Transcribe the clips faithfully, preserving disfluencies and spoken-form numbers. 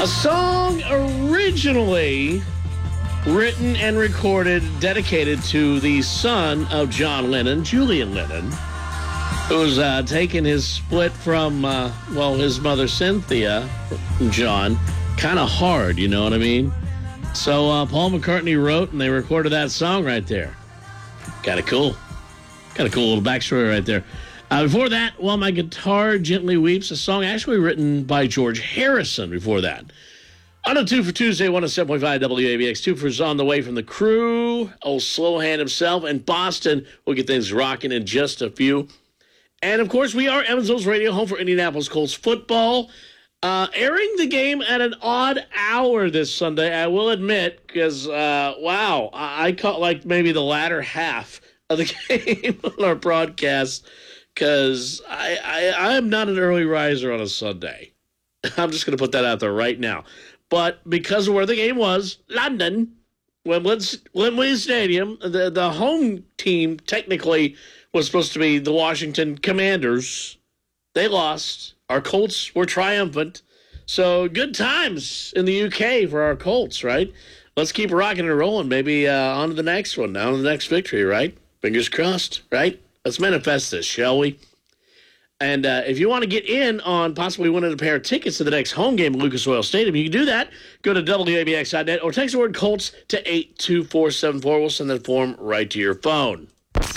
A song originally written and recorded, dedicated to the son of John Lennon, Julian Lennon, who's uh, taken his split from, uh, well, his mother Cynthia, John, kind of hard, you know what I mean? So uh, Paul McCartney wrote and they recorded that song right there. Kind of cool. Kind of cool little backstory right there. Uh, before that, While My Guitar Gently Weeps, a song actually written by George Harrison before that. On a two for Tuesday, one oh seven point five W A B X. Two for's on the way from the crew. Old Slowhand himself. And Boston will get things rocking in just a few. And, of course, we are Evansville's radio home for Indianapolis Colts football. Uh, airing the game at an odd hour this Sunday, I will admit, because, uh, wow, I-, I caught like maybe the latter half of the game on our broadcast. Because I, I, I am not an early riser on a Sunday. I'm just going to put that out there right now. But because of where the game was, London, Wembley Stadium, the, the home team technically was supposed to be the Washington Commanders. They lost. Our Colts were triumphant. So good times in the U K for our Colts, right? Let's keep rocking and rolling. Maybe uh, on to the next one, on to the next victory, right? Fingers crossed, right? Let's manifest this, shall we? And uh, if you want to get in on possibly winning a pair of tickets to the next home game at Lucas Oil Stadium, you can do that. Go to W A B X dot net or text the word Colts to eight two four seven four. We'll send that form right to your phone.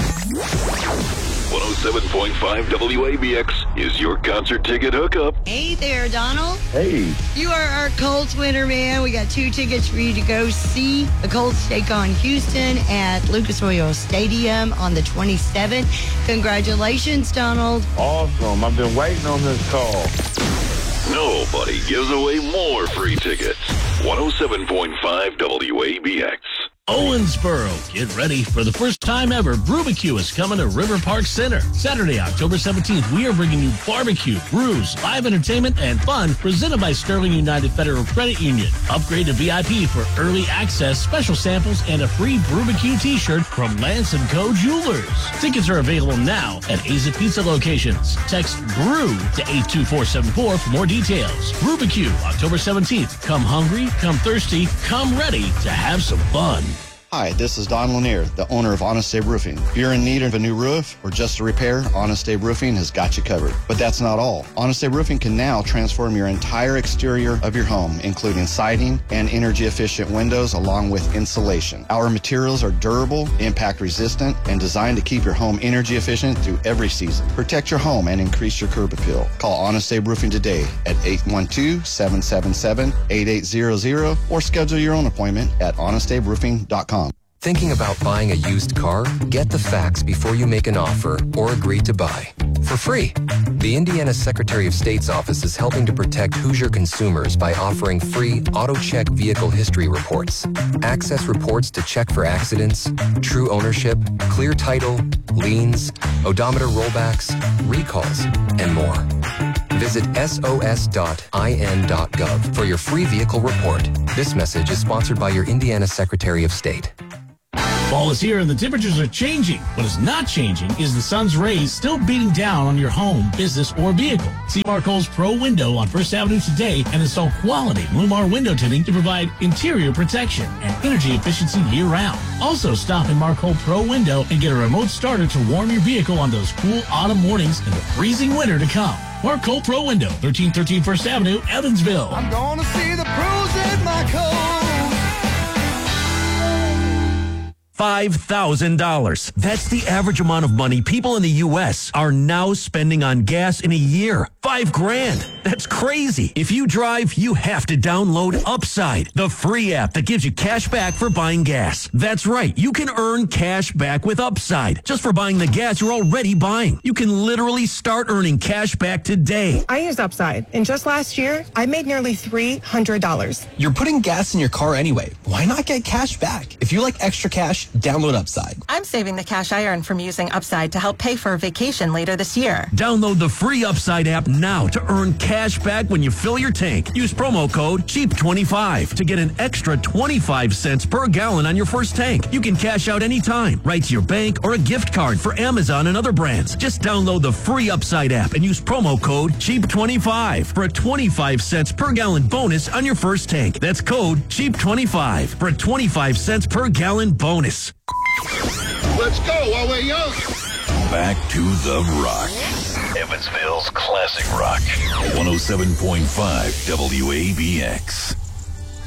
one oh seven point five W A B X is your concert ticket hookup. Hey there, Donald. Hey. You are our Colts winner, man. We got two tickets for you to go see the Colts take on Houston at Lucas Oil Stadium on the twenty-seventh. Congratulations, Donald. Awesome. I've been waiting on this call. Nobody gives away more free tickets. one oh seven point five W A B X. Owensboro, get ready for the first time ever. Brubacue is coming to River Park Center. Saturday, October seventeenth, we are bringing you barbecue, brews, live entertainment, and fun presented by Sterling United Federal Credit Union. Upgrade to V I P for early access, special samples, and a free Brubacue t-shirt from Lance and Co. Jewelers. Tickets are available now at Aza Pizza locations. Text BREW to eight two four seven four for more details. Brubacue, October seventeenth. Come hungry, come thirsty, come ready to have some fun. Hi, this is Don Lanier, the owner of Honest Abe Roofing. If you're in need of a new roof or just a repair, Honest Abe Roofing has got you covered. But that's not all. Honest Abe Roofing can now transform your entire exterior of your home, including siding and energy-efficient windows along with insulation. Our materials are durable, impact-resistant, and designed to keep your home energy-efficient through every season. Protect your home and increase your curb appeal. Call Honest Abe Roofing today at eight one two, seven seven seven, eight eight zero zero or schedule your own appointment at honest abe roofing dot com. Thinking about buying a used car? Get the facts before you make an offer or agree to buy. For free. The Indiana Secretary of State's office is helping to protect Hoosier consumers by offering free AutoCheck vehicle history reports. Access reports to check for accidents, true ownership, clear title, liens, odometer rollbacks, recalls, and more. Visit S O S dot I N dot gov for your free vehicle report. This message is sponsored by your Indiana Secretary of State. Fall is here and the temperatures are changing. What is not changing is the sun's rays still beating down on your home, business, or vehicle. See Marcole's Pro Window on First Avenue today and install quality Lumar window tinting to provide interior protection and energy efficiency year-round. Also, stop in Marcole Pro Window and get a remote starter to warm your vehicle on those cool autumn mornings and the freezing winter to come. Marcole Pro Window, thirteen thirteen First Avenue, Evansville. I'm going to see the pros at Marcole. five thousand dollars. That's the average amount of money people in the U S are now spending on gas in a year. Five grand. That's crazy. If you drive, you have to download Upside, the free app that gives you cash back for buying gas. That's right. You can earn cash back with Upside just for buying the gas you're already buying. You can literally start earning cash back today. I used Upside, and just last year, I made nearly three hundred dollars. You're putting gas in your car anyway. Why not get cash back? If you like extra cash, Download Upside. I'm saving the cash I earn from using Upside to help pay for a vacation later this year. Download the free Upside app now to earn cash back when you fill your tank. Use promo code cheap twenty-five to get an extra twenty-five cents per gallon on your first tank. You can cash out anytime, right to your bank or a gift card for Amazon and other brands. Just download the free Upside app and use promo code cheap twenty-five for a twenty-five cents per gallon bonus on your first tank. That's code cheap twenty-five for a twenty-five cents per gallon bonus. Let's go while we're young. Back to the Rock. Evansville's classic rock. one oh seven point five W A B X.